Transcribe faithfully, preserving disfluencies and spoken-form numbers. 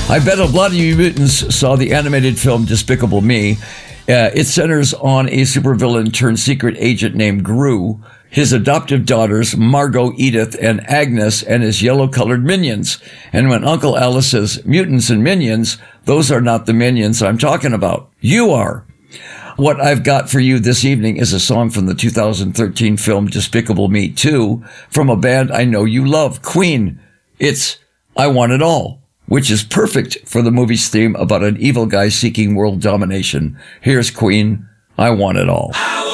I bet a lot of you mutants saw the animated film Despicable Me. Uh, it centers on a supervillain turned secret agent named Gru, his adoptive daughters, Margot, Edith, and Agnes, and his yellow-colored minions. And when Uncle Alice says mutants and minions, those are not the minions I'm talking about. You are. What I've got for you this evening is a song from the two thousand thirteen film Despicable Me two from a band I know you love, Queen. It's I Want It All, which is perfect for the movie's theme about an evil guy seeking world domination. Here's Queen, I Want It All.